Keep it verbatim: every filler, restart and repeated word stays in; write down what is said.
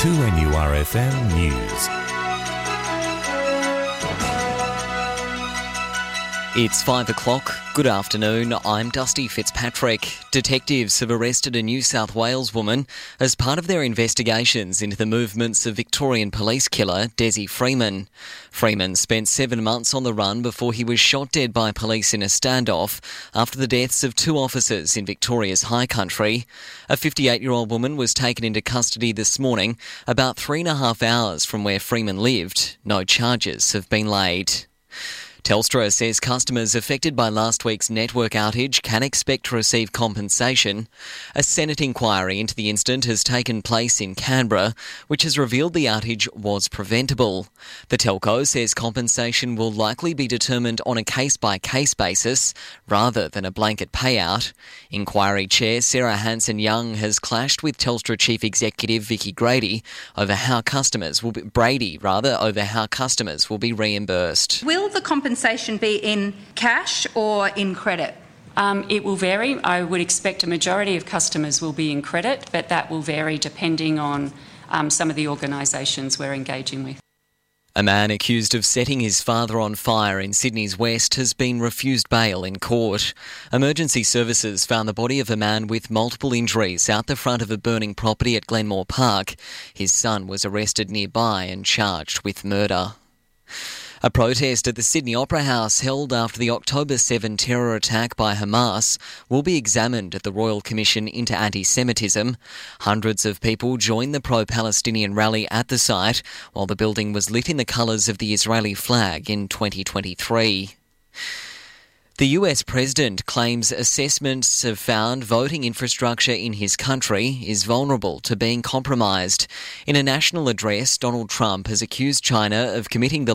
two N U R F M News. It's five o'clock. Good afternoon. I'm Dusty Fitzpatrick. Detectives have arrested a New South Wales woman as part of their investigations into the movements of Victorian police killer Desi Freeman. Freeman spent seven months on the run before he was shot dead by police in a standoff after the deaths of two officers in Victoria's High Country. A fifty-eight-year-old woman was taken into custody this morning, about three and a half hours from where Freeman lived. No charges have been laid. Telstra says customers affected by last week's network outage can expect to receive compensation. A Senate inquiry into the incident has taken place in Canberra, which has revealed the outage was preventable. The telco says compensation will likely be determined on a case-by-case basis rather than a blanket payout. Inquiry Chair Sarah Hanson-Young has clashed with Telstra Chief Executive Vicky Grady over how customers will be, Brady rather over how customers will be reimbursed. Will the compensation Compensation be in cash or in credit? Um, it will vary. I would expect a majority of customers will be in credit, but that will vary depending on um, some of the organisations we're engaging with. A man accused of setting his father on fire in Sydney's West has been refused bail in court. Emergency services found the body of a man with multiple injuries out the front of a burning property at Glenmore Park. His son was arrested nearby and charged with murder. A protest at the Sydney Opera House held after the October seventh terror attack by Hamas will be examined at the Royal Commission into Anti-Semitism. Hundreds of people joined the pro-Palestinian rally at the site while the building was lit in the colours of the Israeli flag in twenty twenty-three. The U S president claims assessments have found voting infrastructure in his country is vulnerable to being compromised. In a national address, Donald Trump has accused China of committing the